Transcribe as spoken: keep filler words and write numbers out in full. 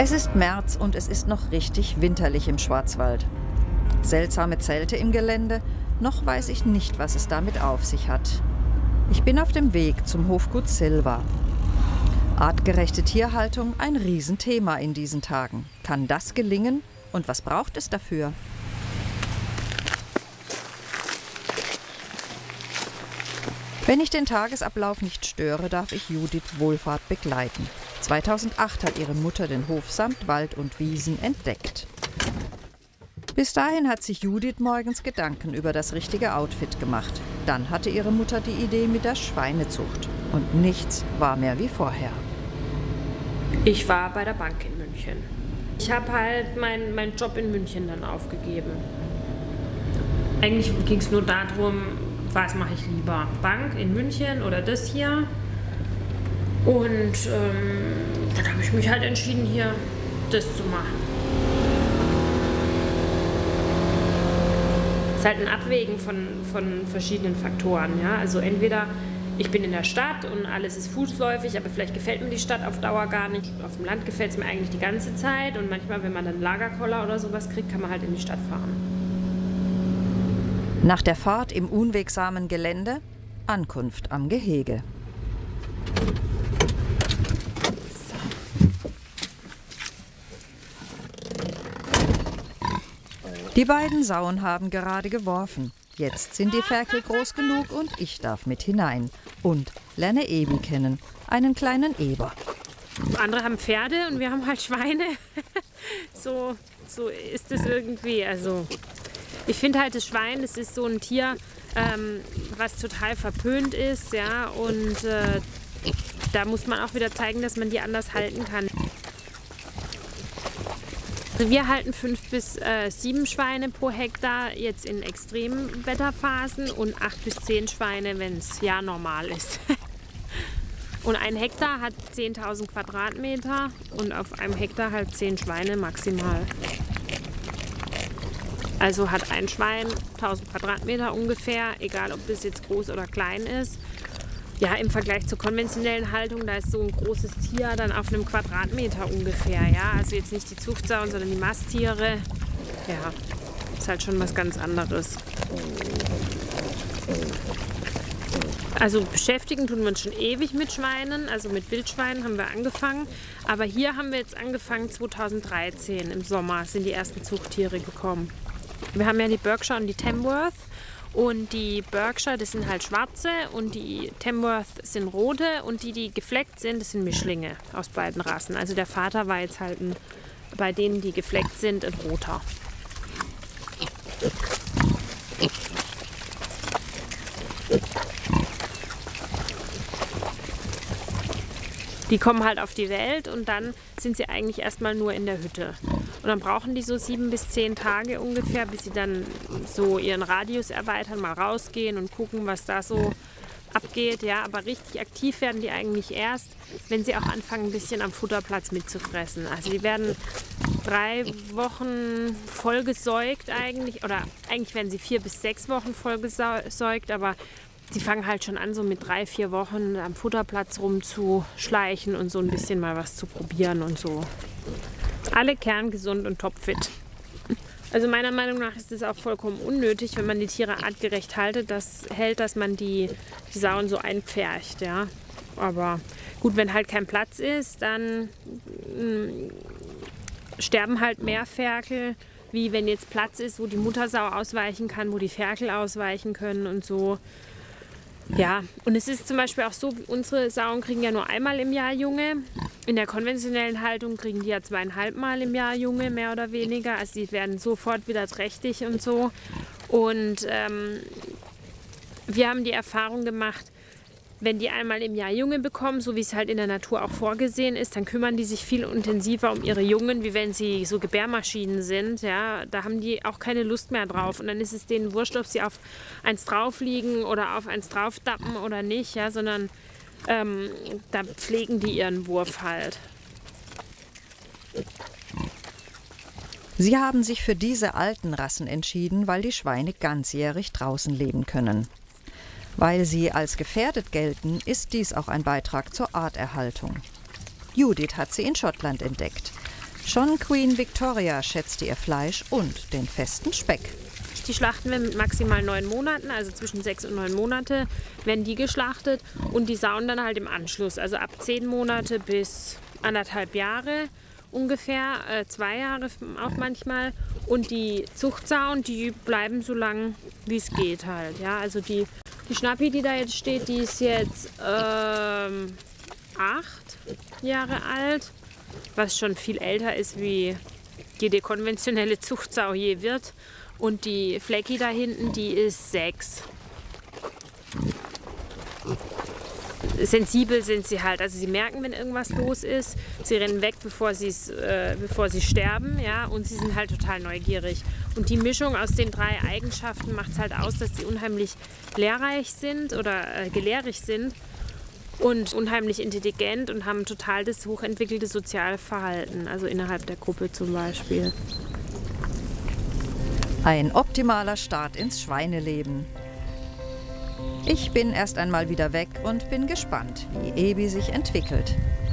Es ist März und es ist noch richtig winterlich im Schwarzwald. Seltsame Zelte im Gelände, noch weiß ich nicht, was es damit auf sich hat. Ich bin auf dem Weg zum Hofgut Silva. Artgerechte Tierhaltung, ein Riesenthema in diesen Tagen. Kann das gelingen? Und was braucht es dafür? Wenn ich den Tagesablauf nicht störe, darf ich Judith Wohlfahrt begleiten. zweitausendacht hat ihre Mutter den Hof samt Wald und Wiesen entdeckt. Bis dahin hat sich Judith morgens Gedanken über das richtige Outfit gemacht. Dann hatte ihre Mutter die Idee mit der Schweinezucht. Und nichts war mehr wie vorher. Ich war bei der Bank in München. Ich habe halt meinen mein Job in München dann aufgegeben. Eigentlich ging es nur darum, was mache ich lieber? Bank in München oder das hier? Und ähm, dann habe ich mich halt entschieden, hier das zu machen. Es ist halt ein Abwägen von, von verschiedenen Faktoren. Ja? Also entweder ich bin in der Stadt und alles ist fußläufig, aber vielleicht gefällt mir die Stadt auf Dauer gar nicht. Auf dem Land gefällt es mir eigentlich die ganze Zeit und manchmal, wenn man dann Lagerkoller oder sowas kriegt, kann man halt in die Stadt fahren. Nach der Fahrt im unwegsamen Gelände, Ankunft am Gehege. Die beiden Sauen haben gerade geworfen. Jetzt sind die Ferkel groß genug und ich darf mit hinein. Und lerne Ebi kennen, einen kleinen Eber. Andere haben Pferde und wir haben halt Schweine. so, so ist es irgendwie. Also ich finde halt das Schwein, das ist so ein Tier, ähm, was total verpönt ist, ja, und äh, da muss man auch wieder zeigen, dass man die anders halten kann. Also wir halten fünf bis äh, sieben Schweine pro Hektar jetzt in Extremwetterphasen und acht bis zehn Schweine, wenn es ja normal ist. Und ein Hektar hat zehntausend Quadratmeter und auf einem Hektar halt zehn Schweine maximal. Also hat ein Schwein tausend Quadratmeter ungefähr, egal ob das jetzt groß oder klein ist. Ja, im Vergleich zur konventionellen Haltung, da ist so ein großes Tier dann auf einem Quadratmeter ungefähr. Ja, also jetzt nicht die Zuchtsauen, sondern die Masttiere. Ja, ist halt schon was ganz anderes. Also beschäftigen tun wir uns schon ewig mit Schweinen, also mit Wildschweinen haben wir angefangen. Aber hier haben wir jetzt angefangen, zweitausenddreizehn im Sommer sind die ersten Zuchttiere gekommen. Wir haben ja die Berkshire und die Tamworth. Und die Berkshire, das sind halt schwarze und die Tamworth sind rote und die, die gefleckt sind, das sind Mischlinge aus beiden Rassen. Also der Vater war jetzt halt ein, bei denen, die gefleckt sind, ein roter. Die kommen halt auf die Welt und dann sind sie eigentlich erstmal nur in der Hütte. Und dann brauchen die so sieben bis zehn Tage ungefähr, bis sie dann so ihren Radius erweitern, mal rausgehen und gucken, was da so abgeht. Ja, aber richtig aktiv werden die eigentlich erst, wenn sie auch anfangen, ein bisschen am Futterplatz mitzufressen. Also die werden drei Wochen vollgesäugt eigentlich, oder eigentlich werden sie vier bis sechs Wochen vollgesäugt, aber die fangen halt schon an, so mit drei, vier Wochen am Futterplatz rumzuschleichen und so ein bisschen mal was zu probieren und so. Alle kerngesund und topfit. Also meiner Meinung nach ist es auch vollkommen unnötig, wenn man die Tiere artgerecht haltet, das hält, dass man die, die Sauen so einpfercht, ja. Aber gut, wenn halt kein Platz ist, dann mh, sterben halt mehr Ferkel, wie wenn jetzt Platz ist, wo die Muttersau ausweichen kann, wo die Ferkel ausweichen können und so. Ja, und es ist zum Beispiel auch so, unsere Sauen kriegen ja nur einmal im Jahr Junge. In der konventionellen Haltung kriegen die ja zweieinhalb Mal im Jahr Junge, mehr oder weniger. Also die werden sofort wieder trächtig und so. Und ähm, wir haben die Erfahrung gemacht, wenn die einmal im Jahr Junge bekommen, so wie es halt in der Natur auch vorgesehen ist, dann kümmern die sich viel intensiver um ihre Jungen, wie wenn sie so Gebärmaschinen sind. Ja, da haben die auch keine Lust mehr drauf. Und dann ist es denen wurscht, ob sie auf eins drauf liegen oder auf eins drauf dappen oder nicht, ja, sondern ähm, da pflegen die ihren Wurf halt. Sie haben sich für diese alten Rassen entschieden, weil die Schweine ganzjährig draußen leben können. Weil sie als gefährdet gelten, ist dies auch ein Beitrag zur Arterhaltung. Judith hat sie in Schottland entdeckt. Schon Queen Victoria schätzte ihr Fleisch und den festen Speck. Die schlachten wir mit maximal neun Monaten, also zwischen sechs und neun Monate werden die geschlachtet und die Sauen dann halt im Anschluss, also ab zehn Monate bis anderthalb Jahre ungefähr, äh, zwei Jahre auch manchmal. Und die Zuchtsauen, die bleiben so lang, wie es geht halt. Ja, also die, die Schnappi, die da jetzt steht, die ist jetzt ähm, acht Jahre alt, was schon viel älter ist, wie jede konventionelle Zuchtsau je wird. Und die Flecki da hinten, die ist sechs. Sensibel sind sie halt, also sie merken, wenn irgendwas los ist. Sie rennen weg, bevor, äh, bevor sie sterben, ja, und sie sind halt total neugierig. Und die Mischung aus den drei Eigenschaften macht es halt aus, dass sie unheimlich lehrreich sind oder äh, gelehrig sind und unheimlich intelligent und haben total das hochentwickelte Sozialverhalten, also innerhalb der Gruppe zum Beispiel. Ein optimaler Start ins Schweineleben. Ich bin erst einmal wieder weg und bin gespannt, wie Ebi sich entwickelt.